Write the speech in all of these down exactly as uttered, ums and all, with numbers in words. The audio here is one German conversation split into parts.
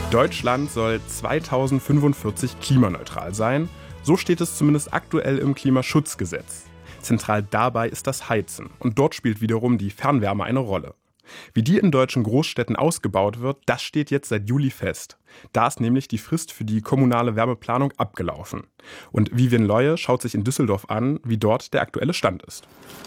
Deutschland soll zweitausendfünfundvierzig klimaneutral sein. So steht es zumindest aktuell im Klimaschutzgesetz. Zentral dabei ist das Heizen. Und dort spielt wiederum die Fernwärme eine Rolle. Wie die in deutschen Großstädten ausgebaut wird, das steht jetzt seit Juli fest. Da ist nämlich die Frist für die kommunale Wärmeplanung abgelaufen. Und Vivian Leue schaut sich in Düsseldorf an, wie dort der aktuelle Stand ist.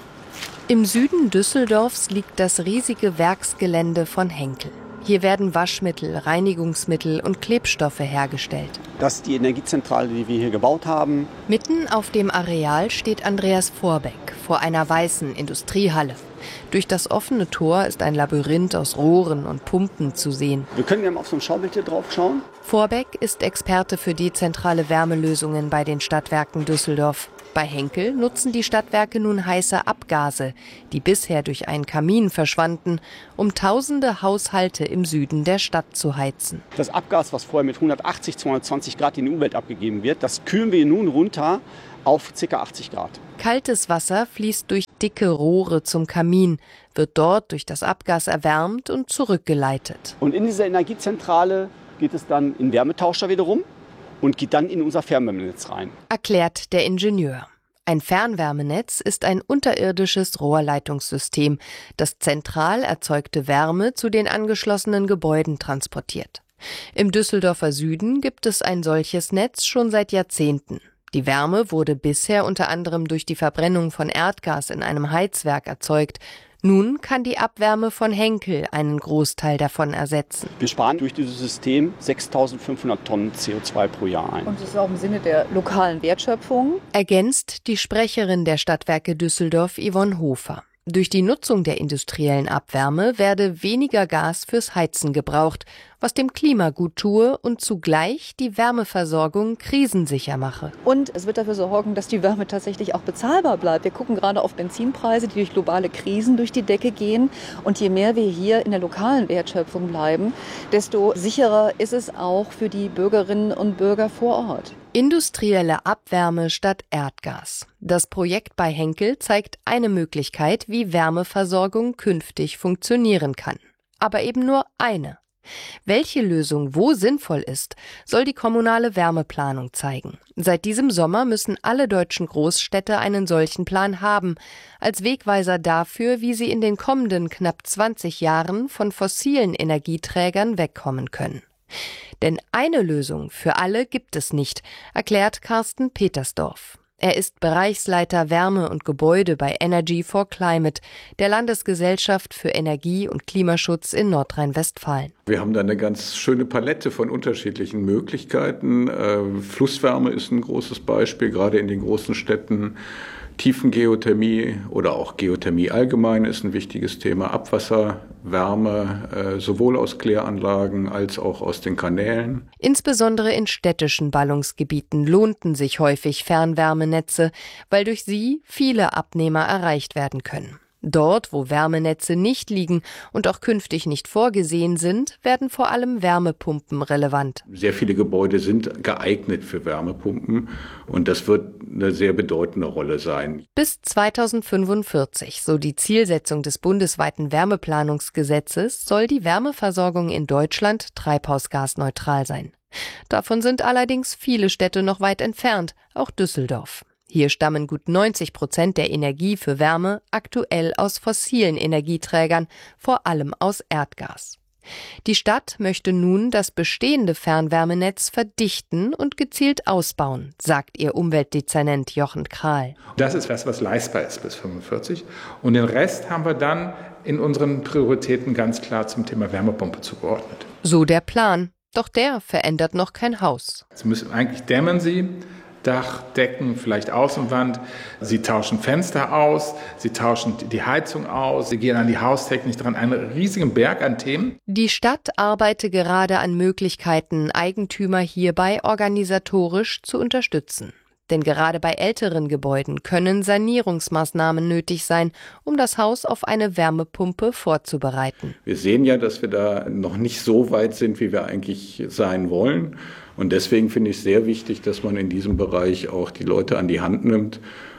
Im Süden Düsseldorfs liegt das riesige Werksgelände von Henkel. Hier werden Waschmittel, Reinigungsmittel und Klebstoffe hergestellt. Das ist die Energiezentrale, die wir hier gebaut haben. Mitten auf dem Areal steht Andreas Vorbeck vor einer weißen Industriehalle. Durch das offene Tor ist ein Labyrinth aus Rohren und Pumpen zu sehen. Wir können ja mal auf so ein Schaubild hier drauf schauen. Vorbeck ist Experte für dezentrale Wärmelösungen bei den Stadtwerken Düsseldorf. Bei Henkel nutzen die Stadtwerke nun heiße Abgase, die bisher durch einen Kamin verschwanden, um tausende Haushalte im Süden der Stadt zu heizen. Das Abgas, was vorher mit hundertachtzig, zweihundertzwanzig Grad in die Umwelt abgegeben wird, das kühlen wir nun runter auf ca. achtzig Grad. Kaltes Wasser fließt durch dicke Rohre zum Kamin, wird dort durch das Abgas erwärmt und zurückgeleitet. Und in dieser Energiezentrale geht es dann in Wärmetauscher wiederum und geht dann in unser Fernwärmenetz rein. Erklärt der Ingenieur. Ein Fernwärmenetz ist ein unterirdisches Rohrleitungssystem, das zentral erzeugte Wärme zu den angeschlossenen Gebäuden transportiert. Im Düsseldorfer Süden gibt es ein solches Netz schon seit Jahrzehnten. Die Wärme wurde bisher unter anderem durch die Verbrennung von Erdgas in einem Heizwerk erzeugt. Nun kann die Abwärme von Henkel einen Großteil davon ersetzen. Wir sparen durch dieses System sechstausendfünfhundert Tonnen C O zwei pro Jahr ein. Und das ist auch im Sinne der lokalen Wertschöpfung. Ergänzt die Sprecherin der Stadtwerke Düsseldorf, Yvonne Hofer. Durch die Nutzung der industriellen Abwärme werde weniger Gas fürs Heizen gebraucht, was dem Klima gut tue und zugleich die Wärmeversorgung krisensicher mache. Und es wird dafür sorgen, dass die Wärme tatsächlich auch bezahlbar bleibt. Wir gucken gerade auf Benzinpreise, die durch globale Krisen durch die Decke gehen. Und je mehr wir hier in der lokalen Wertschöpfung bleiben, desto sicherer ist es auch für die Bürgerinnen und Bürger vor Ort. Industrielle Abwärme statt Erdgas. Das Projekt bei Henkel zeigt eine Möglichkeit, wie Wärmeversorgung künftig funktionieren kann. Aber eben nur eine. Welche Lösung wo sinnvoll ist, soll die kommunale Wärmeplanung zeigen. Seit diesem Sommer müssen alle deutschen Großstädte einen solchen Plan haben, als Wegweiser dafür, wie sie in den kommenden knapp zwanzig Jahren von fossilen Energieträgern wegkommen können. Denn eine Lösung für alle gibt es nicht, erklärt Carsten Petersdorf. Er ist Bereichsleiter Wärme und Gebäude bei Energy for Climate, der Landesgesellschaft für Energie- und Klimaschutz in Nordrhein-Westfalen. Wir haben da eine ganz schöne Palette von unterschiedlichen Möglichkeiten. Äh, Flusswärme ist ein großes Beispiel, gerade in den großen Städten. Tiefengeothermie oder auch Geothermie allgemein ist ein wichtiges Thema. Abwasserwärme, äh, sowohl aus Kläranlagen als auch aus den Kanälen. Insbesondere in städtischen Ballungsgebieten lohnten sich häufig Fernwärmenetze, weil durch sie viele Abnehmer erreicht werden können. Dort, wo Wärmenetze nicht liegen und auch künftig nicht vorgesehen sind, werden vor allem Wärmepumpen relevant. Sehr viele Gebäude sind geeignet für Wärmepumpen und das wird eine sehr bedeutende Rolle sein. Bis zweitausendfünfundvierzig, so die Zielsetzung des bundesweiten Wärmeplanungsgesetzes, soll die Wärmeversorgung in Deutschland treibhausgasneutral sein. Davon sind allerdings viele Städte noch weit entfernt, auch Düsseldorf. Hier stammen gut neunzig Prozent der Energie für Wärme aktuell aus fossilen Energieträgern, vor allem aus Erdgas. Die Stadt möchte nun das bestehende Fernwärmenetz verdichten und gezielt ausbauen, sagt ihr Umweltdezernent Jochen Krahl. Das ist was, was leistbar ist bis fünfundvierzig. Und den Rest haben wir dann in unseren Prioritäten ganz klar zum Thema Wärmepumpe zugeordnet. So der Plan. Doch der verändert noch kein Haus. Sie müssen, eigentlich dämmern Sie Dach, Decken, vielleicht Außenwand. Sie tauschen Fenster aus, sie tauschen die Heizung aus, sie gehen an die Haustechnik dran. Einen riesigen Berg an Themen. Die Stadt arbeite gerade an Möglichkeiten, Eigentümer hierbei organisatorisch zu unterstützen. Denn gerade bei älteren Gebäuden können Sanierungsmaßnahmen nötig sein, um das Haus auf eine Wärmepumpe vorzubereiten. Wir sehen ja, dass wir da noch nicht so weit sind, wie wir eigentlich sein wollen. Und deswegen finde ich es sehr wichtig, dass man in diesem Bereich auch die Leute an die Hand nimmt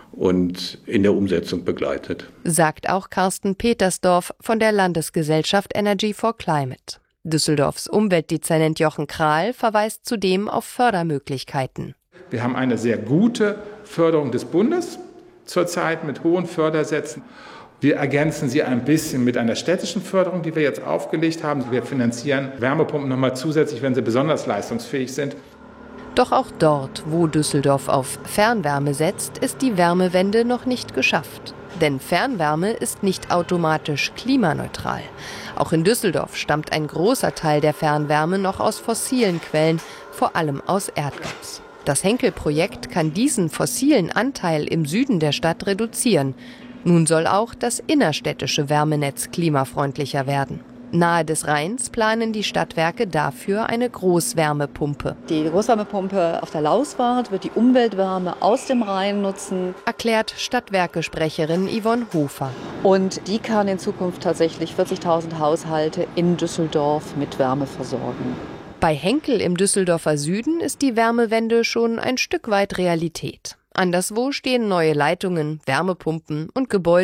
und in der Umsetzung begleitet. Sagt auch Carsten Petersdorf von der Landesgesellschaft Energy for Climate. Düsseldorfs Umweltdezernent Jochen Krahl verweist zudem auf Fördermöglichkeiten. Wir haben eine sehr gute Förderung des Bundes zurzeit mit hohen Fördersätzen. Wir ergänzen sie ein bisschen mit einer städtischen Förderung, die wir jetzt aufgelegt haben. Wir finanzieren Wärmepumpen nochmal zusätzlich, wenn sie besonders leistungsfähig sind. Doch auch dort, wo Düsseldorf auf Fernwärme setzt, ist die Wärmewende noch nicht geschafft. Denn Fernwärme ist nicht automatisch klimaneutral. Auch in Düsseldorf stammt ein großer Teil der Fernwärme noch aus fossilen Quellen, vor allem aus Erdgas. Das Henkel-Projekt kann diesen fossilen Anteil im Süden der Stadt reduzieren. Nun soll auch das innerstädtische Wärmenetz klimafreundlicher werden. Nahe des Rheins planen die Stadtwerke dafür eine Großwärmepumpe. Die Großwärmepumpe auf der Lauswart wird die Umweltwärme aus dem Rhein nutzen, erklärt Stadtwerke-Sprecherin Yvonne Hofer. Und die kann in Zukunft tatsächlich vierzigtausend Haushalte in Düsseldorf mit Wärme versorgen. Bei Henkel im Düsseldorfer Süden ist die Wärmewende schon ein Stück weit Realität. Anderswo stehen neue Leitungen, Wärmepumpen und Gebäude